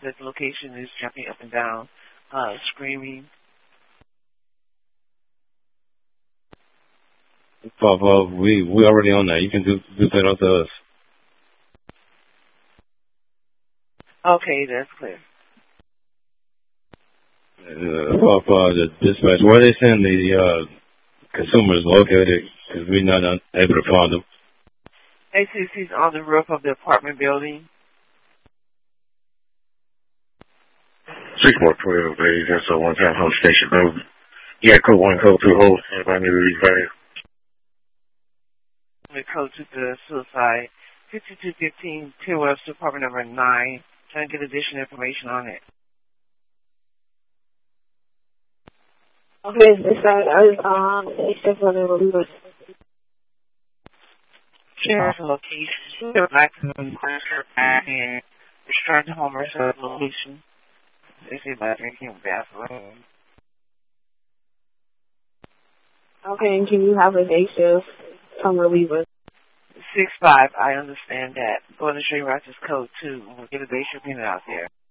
that the location is jumping up and down, screaming. Papa, we already on that. You can do that up to us. Okay, that's clear. Papa, the dispatch, where they send the consumers located? Because we're not able to find them. ACC's on the roof of the apartment building. 6412, please. That's a one-time home station. Yeah, code 1, code 2, hold. Everybody need to leave fast. The code to the suicide. 5215, Tier Webster, apartment number 9. Trying to get additional information on it. Okay, this side, except for the reviews. Sheriff's location. They're back to the and return to home reserve location. They say by drinking bathroom. Okay, and can you have a day shift from relievers? 6-5, I understand that. Go to Straight Righteous Code 2. We'll get a day shift unit out there.